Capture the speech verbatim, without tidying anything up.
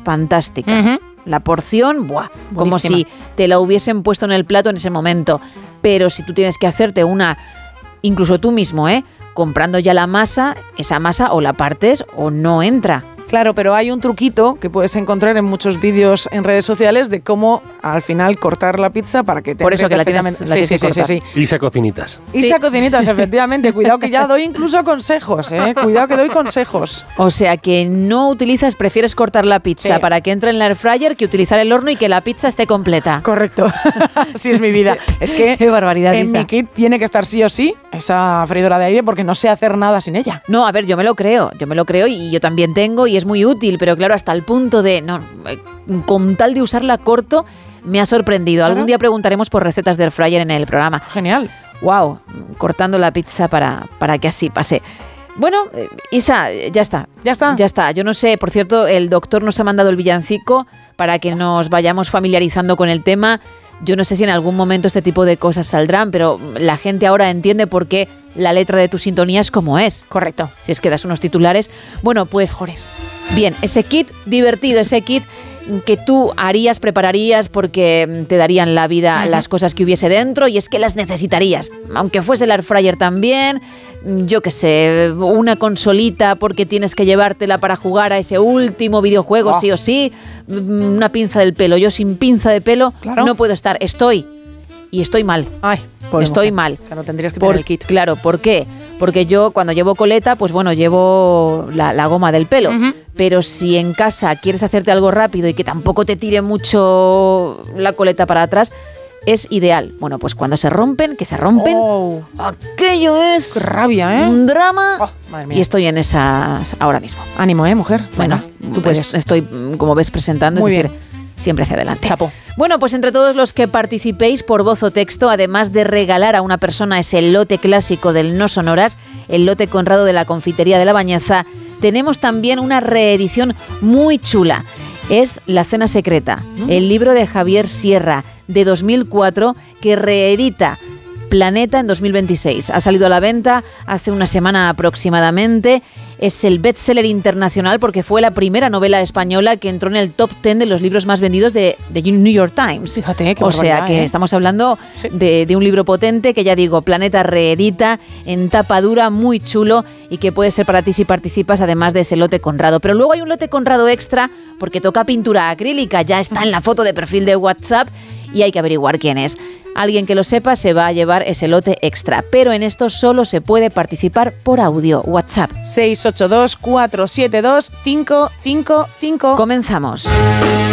fantástica. Uh-huh. La porción, ¡buah! Como Buenísima. si te la hubiesen puesto en el plato en ese momento. Pero si tú tienes que hacerte una, incluso tú mismo, ¿eh? Comprando ya la masa, esa masa o la partes o no entra. Claro, pero hay un truquito que puedes encontrar en muchos vídeos en redes sociales de cómo al final cortar la pizza para que te Por eso entre que la tienes- perfectamente. la sí, tienes sí, que sí, sí, sí. Isa Cocinitas. Isa Cocinitas, efectivamente. Cuidado que ya doy incluso consejos, ¿eh? Cuidado que doy consejos. O sea que no utilizas, prefieres cortar la pizza Sí. para que entre en la air fryer que utilizar el horno y que la pizza esté completa. Correcto. Así es mi vida. Es que Qué barbaridad, en Isa. mi kit tiene que estar sí o sí esa freidora de aire porque no sé hacer nada sin ella. No, a ver, yo me lo creo, yo me lo creo y yo también tengo y es muy útil, pero claro, hasta el punto de, no, eh, con tal de usarla corto, me ha sorprendido. Algún Claro. día preguntaremos por recetas de air fryer en el programa. Genial. Wow, cortando la pizza para, para que así pase. Bueno, eh, Isa, eh, ya está. Ya está. Ya está. Yo no sé, por cierto, el doctor nos ha mandado el villancico para que nos vayamos familiarizando con el tema. Yo no sé si en algún momento este tipo de cosas saldrán, pero la gente ahora entiende por qué la letra de tu sintonía es como es. Correcto. Si es que das unos titulares. Bueno, pues bien, ese kit divertido, ese kit que tú harías, prepararías porque te darían la vida Uh-huh. las cosas que hubiese dentro y es que las necesitarías. Aunque fuese el air fryer también, yo qué sé, una consolita porque tienes que llevártela para jugar a ese último videojuego, Oh. sí o sí, una pinza del pelo. Yo sin pinza de pelo Claro. no puedo estar. Estoy. Y estoy mal. Ay, pobre Estoy mujer. mal. Claro, tendrías que Por- tener el kit. Claro, ¿por qué? Porque yo cuando llevo coleta, pues bueno, llevo la, la goma del pelo. Ujú. Pero si en casa quieres hacerte algo rápido y que tampoco te tire mucho la coleta para atrás, es ideal. Bueno, pues cuando se rompen, que se rompen, Oh, aquello es qué rabia, ¿eh? un drama. Oh, madre mía. Y estoy en esas ahora mismo. Ánimo, ¿eh, mujer? Bueno, Venga, tú puedes. es- estoy, mm, como ves, presentando, Muy es decir, bien. siempre hacia adelante. Chapo. Bueno, pues entre todos los que participéis por voz o texto, además de regalar a una persona ese lote clásico del No Sonoras, el lote Conrado de la Confitería de la Bañeza, tenemos también una reedición muy chula. Es La Cena Secreta, el libro de Javier Sierra, de dos mil cuatro, que reedita Planeta en dos mil veintiséis. Ha salido a la venta hace una semana aproximadamente. Es el bestseller internacional porque fue la primera novela española que entró en el top diez de los libros más vendidos de, de New York Times. Fíjate, qué O sea barbaridad, que ¿eh? estamos hablando Sí. de, de un libro potente que ya digo, Planeta reedita en tapa dura, muy chulo y que puede ser para ti si participas, además de ese lote Conrado. Pero luego hay un lote Conrado extra porque toca pintura acrílica, ya está en la foto de perfil de WhatsApp y hay que averiguar quién es. Alguien que lo sepa se va a llevar ese lote extra, pero en esto solo se puede participar por audio. WhatsApp. seis ocho dos, cuatro siete dos, cinco cinco cinco. Comenzamos.